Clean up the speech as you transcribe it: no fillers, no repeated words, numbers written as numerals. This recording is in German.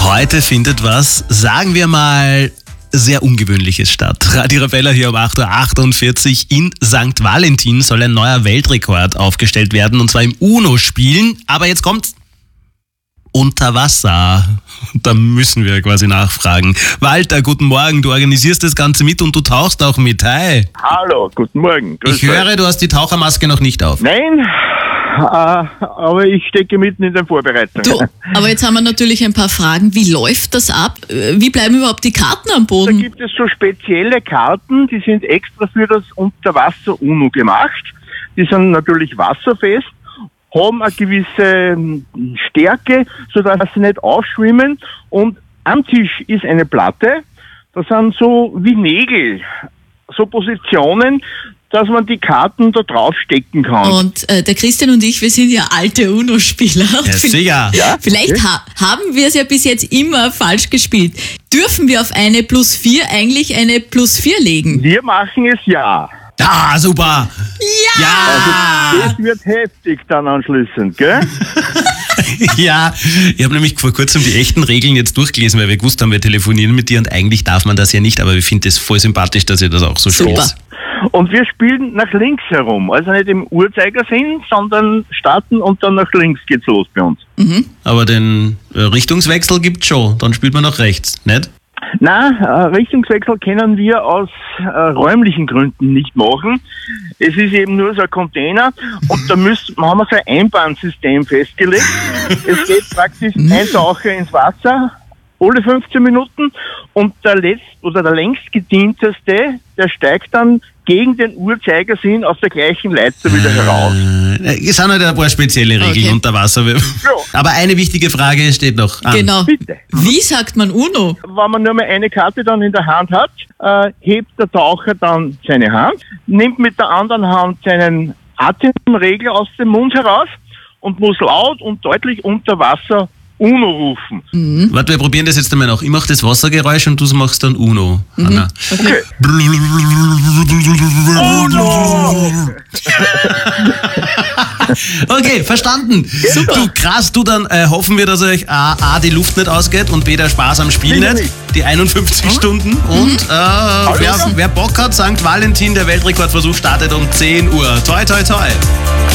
Heute findet was, sagen wir mal, sehr Ungewöhnliches statt. Radio Arabella hier um 8.48 Uhr. In St. Valentin soll ein neuer Weltrekord aufgestellt werden, und zwar im UNO-Spielen. Aber jetzt kommt's. Unter Wasser. Da müssen wir quasi nachfragen. Walter, guten Morgen. Du organisierst das Ganze mit und du tauchst auch mit. Hi. Hallo, guten Morgen. Ich höre, du hast die Tauchermaske noch nicht auf. Nein, aber ich stecke mitten in den Vorbereitungen. Du, aber jetzt haben wir natürlich ein paar Fragen. Wie läuft das ab? Wie bleiben überhaupt die Karten am Da Boden? gibt es so spezielle Karten, die sind extra für das Unterwasser-UNO gemacht. Die sind natürlich wasserfest, haben eine gewisse Stärke, sodass sie nicht aufschwimmen. Und am Tisch ist eine Platte, das sind so wie Nägel, so Positionen, dass man die Karten da drauf stecken kann. Und der Christian und ich, wir sind ja alte UNO-Spieler. Ja, sicher. Ja, Vielleicht okay. haben wir es ja bis jetzt immer falsch gespielt. Dürfen wir auf eine +4 eigentlich eine +4 legen? Wir machen es ja. Ah, super. Ja. Das wird heftig dann anschließend, gell? Ja, ich habe nämlich vor kurzem die echten Regeln jetzt durchgelesen, weil wir gewusst haben, wir telefonieren mit dir und eigentlich darf man das ja nicht, aber ich finde es voll sympathisch, dass ihr das auch so Super. spielt. Und wir spielen nach links herum, also nicht im Uhrzeigersinn, sondern starten und dann nach links geht's los bei uns. Aber den Richtungswechsel gibt's schon, dann spielt man nach rechts, nicht? Nein, Richtungswechsel können wir aus räumlichen Gründen nicht machen. Es ist eben nur so ein Container und da haben wir so ein Einbahnsystem festgelegt. Es geht praktisch ein Taucher ins Wasser, alle 15 Minuten, und der längst gedienteste, der steigt dann gegen den Uhrzeigersinn auf der gleichen Leiter wieder heraus. Es sind halt ein paar spezielle Regeln Okay. unter Wasser. Aber eine wichtige Frage steht noch an. Genau. Bitte. Wie sagt man UNO? Wenn man nur mal eine Karte dann in der Hand hat, hebt der Taucher dann seine Hand, nimmt mit der anderen Hand seinen Atemregler aus dem Mund heraus und muss laut und deutlich unter Wasser UNO rufen. Warte, wir probieren das jetzt einmal noch. Ich mache das Wassergeräusch und du machst dann UNO, Anna. Okay. Okay, verstanden. Super. Du, krass, du, dann hoffen wir, dass euch A, die Luft nicht ausgeht und B, der Spaß am Spiel Sicher nicht. nicht. Die 51 Stunden. Und wer Bock hat, St. Valentin, der Weltrekordversuch startet um 10 Uhr. Toi, toi, toi.